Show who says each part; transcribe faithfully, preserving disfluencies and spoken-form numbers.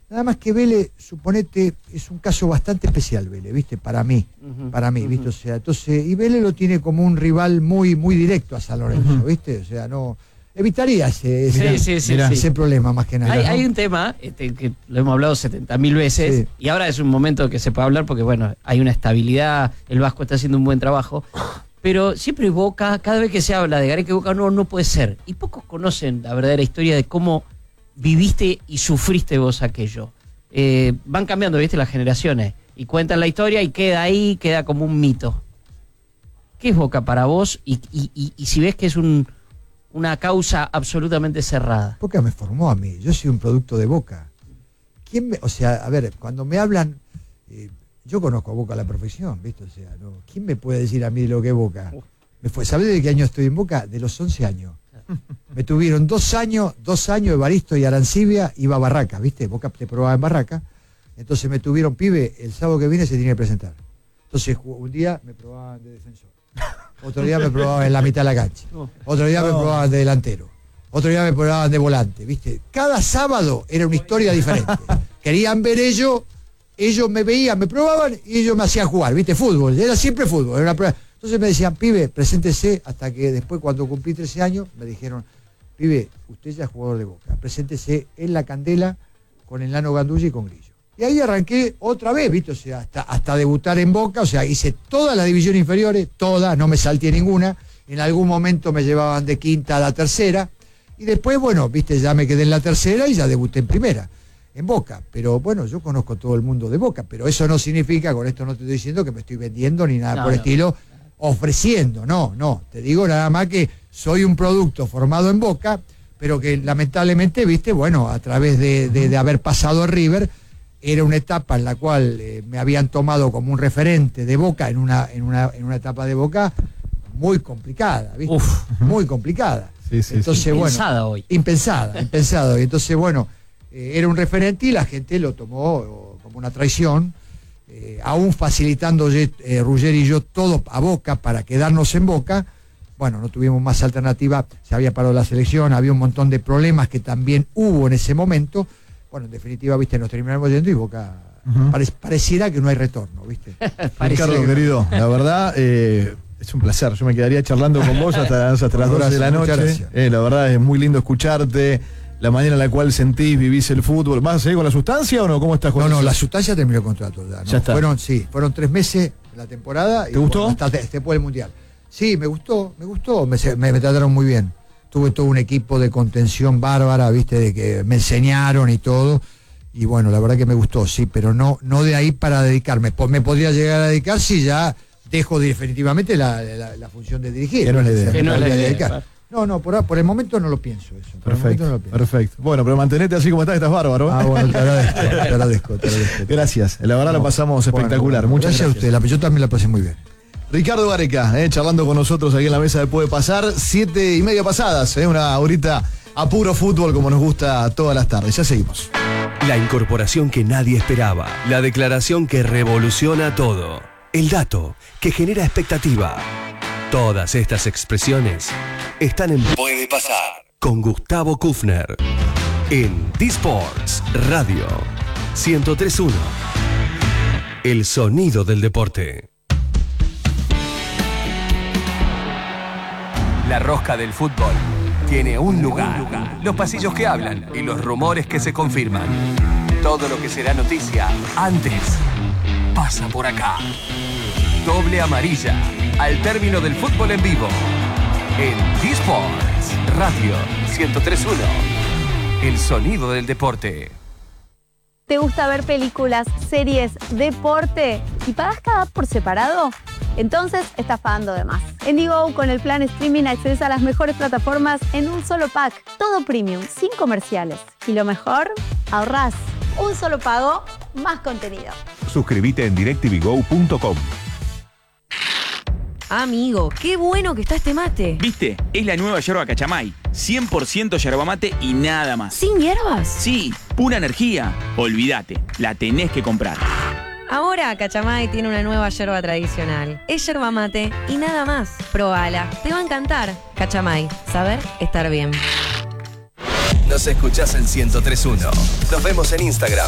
Speaker 1: Nada más que Vélez, suponete, es un caso bastante especial, Vélez, ¿viste? Para mí, uh-huh, para mí, uh-huh. ¿viste? O sea, entonces, y Vélez lo tiene como un rival muy, muy directo a San Lorenzo, uh-huh. ¿viste? O sea, no, evitaría ese, ese,
Speaker 2: sí, sí, sí,
Speaker 1: ese
Speaker 2: sí.
Speaker 1: problema más que nada.
Speaker 2: Hay,
Speaker 1: ¿no?
Speaker 2: hay un tema, este, que lo hemos hablado setenta mil veces, sí. y ahora es un momento que se puede hablar porque, bueno, hay una estabilidad, el Vasco está haciendo un buen trabajo, pero siempre Boca, cada vez que se habla de Gareca Boca, no, no puede ser. Y pocos conocen la verdadera historia de cómo viviste y sufriste vos aquello. Eh, van cambiando, viste, las generaciones y cuentan la historia y queda ahí, queda como un mito. ¿Qué es Boca para vos? Y, y, y, y si ves que es un, una causa absolutamente cerrada.
Speaker 1: Boca me formó a mí, yo soy un producto de Boca. ¿Quién me, o sea, a ver, cuando me hablan, eh, yo conozco a Boca a la profesión, ¿viste? O sea, no, ¿quién me puede decir a mí lo que es Boca? Me fue, ¿sabés de qué año estoy en Boca? De los once años. Me tuvieron dos años, dos años Evaristo y Arancibia, iba a Barraca, ¿viste? Boca te probaba en Barraca. Entonces me tuvieron, pibe, el sábado que viene se tiene que presentar. Entonces un día me probaban de defensor. Otro día me probaban en la mitad de la cancha. Otro día me probaban de delantero. Otro día me probaban de volante, ¿viste? Cada sábado era una historia diferente. Querían ver ellos, ellos me veían, me probaban y ellos me hacían jugar, ¿viste? Fútbol, era siempre fútbol, era una prueba. Entonces me decían, pibe, preséntese, hasta que después cuando cumplí trece años, me dijeron, pibe, usted ya es jugador de Boca, preséntese en la Candela con el Nano Gandulla y con Grillo. Y ahí arranqué otra vez, ¿viste? O sea, hasta, hasta debutar en Boca, o sea, hice todas las divisiones inferiores, todas, no me salté ninguna, en algún momento me llevaban de quinta a la tercera, y después, bueno, ¿viste? Ya me quedé en la tercera y ya debuté en primera, en Boca. Pero bueno, yo conozco todo el mundo de Boca, pero eso no significa, con esto no te estoy diciendo que me estoy vendiendo ni nada no, por el no. estilo, ofreciendo, no, no, te digo nada más que soy un producto formado en Boca, pero que lamentablemente, viste, bueno, a través de, de, de haber pasado a River, era una etapa en la cual eh, me habían tomado como un referente de Boca en una, en una, en una etapa de Boca muy complicada, viste, Uf. muy complicada.
Speaker 3: Sí, sí,
Speaker 1: entonces,
Speaker 2: sí. Impensada
Speaker 1: bueno,
Speaker 2: hoy.
Speaker 1: Impensada, impensada. Y entonces, bueno, eh, era un referente y la gente lo tomó como una traición. Eh, aún facilitando eh, Ruggeri y yo todo a Boca para quedarnos en Boca, bueno, no tuvimos más alternativa, se había parado la selección, había un montón de problemas que también hubo en ese momento, bueno, en definitiva, viste, nos terminamos yendo y Boca uh-huh. pare, pareciera que no hay retorno, viste.
Speaker 3: Ricardo, que querido, no. la verdad, eh, es un placer, yo me quedaría charlando con vos hasta, hasta las doce de la noche, eh, la verdad es muy lindo escucharte, la manera en la cual sentís, vivís el fútbol. ¿Vas a seguir con la sustancia o no? ¿Cómo estás con
Speaker 1: No,
Speaker 3: eso?
Speaker 1: no, la sustancia terminó el contrato ya. ¿no?
Speaker 3: Ya está.
Speaker 1: Fueron, sí, fueron tres meses la temporada.
Speaker 3: ¿Te
Speaker 1: y,
Speaker 3: gustó?
Speaker 1: Bueno, hasta después del Mundial. Sí, me gustó, me gustó, me, me, me trataron muy bien. Tuve todo un equipo de contención bárbara, viste, de que me enseñaron y todo. Y bueno, la verdad que me gustó, sí, pero no, no de ahí para dedicarme. Me podría llegar a dedicar si ya dejo definitivamente la, la, la función de dirigir.
Speaker 3: Que no es la idea.
Speaker 1: Que no es la idea.
Speaker 2: Dedicar.
Speaker 1: No, no, por, por el momento no lo pienso eso. Por
Speaker 3: Perfecto,
Speaker 1: no lo pienso.
Speaker 3: perfecto. Bueno, pero mantenete así como estás, estás bárbaro.
Speaker 1: Ah, bueno, te agradezco, te agradezco, te agradezco.
Speaker 3: Gracias, la verdad no, la pasamos espectacular.
Speaker 1: Bueno,
Speaker 3: Muchas
Speaker 1: gracias,
Speaker 3: gracias
Speaker 1: a usted, yo también la pasé muy bien.
Speaker 3: Ricardo Gareca, eh, charlando con nosotros aquí en la mesa de Puede Pasar, siete y media pasadas, eh, una horita a puro fútbol como nos gusta todas las tardes. Ya seguimos.
Speaker 4: La incorporación que nadie esperaba, la declaración que revoluciona todo, el dato que genera expectativa. Todas estas expresiones están en Puede Pasar con Gustavo Kufner en D-Sports Radio ciento tres punto uno. El sonido del deporte. La rosca del fútbol tiene un lugar. Los pasillos que hablan y los rumores que se confirman. Todo lo que será noticia antes pasa por acá. Doble amarilla al término del fútbol en vivo en D-Sports Radio ciento tres punto uno. El sonido del deporte.
Speaker 5: ¿Te gusta ver películas, series, deporte y pagas cada app por separado? Entonces estás pagando de más. En Digo, con el plan streaming accedes a las mejores plataformas en un solo pack. Todo premium, sin comerciales. Y lo mejor, ahorrás. Un solo pago, más contenido.
Speaker 6: Suscríbete en directv go punto com.
Speaker 7: Amigo, qué bueno que está este mate.
Speaker 8: ¿Viste? Es la nueva yerba Cachamay. cien por ciento yerba mate y nada más.
Speaker 7: ¿Sin hierbas?
Speaker 8: Sí, pura energía. Olvídate, la tenés que comprar.
Speaker 7: Ahora Cachamay tiene una nueva yerba tradicional. Es yerba mate y nada más. Probala, te va a encantar. Cachamay, saber estar bien.
Speaker 4: Nos escuchás en ciento tres punto uno. Nos vemos en Instagram.